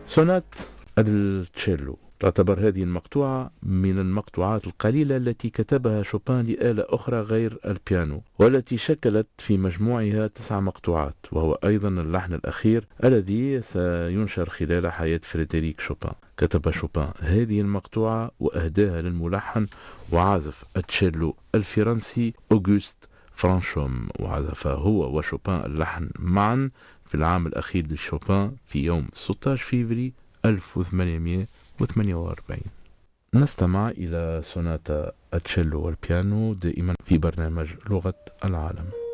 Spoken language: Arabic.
سونات التشيلو تعتبر هذه المقطوعة من المقطوعات القليلة التي كتبها شوبان لآلة أخرى غير البيانو، والتي شكلت في مجموعها 9 مقطوعات، وهو أيضا اللحن الأخير الذي سينشر خلال حياة فريدريك شوبان. كتب شوبان هذه المقطوعة وأهداها للملحن وعازف التشيلو الفرنسي أوغوست فرانشوم، وعزف هو وشوبان اللحن معا في العام الأخير لشوبان في يوم 16 فيفري 1848. نستمع إلى سوناتا التشيلو والبيانو دائما في برنامج لغة العالم.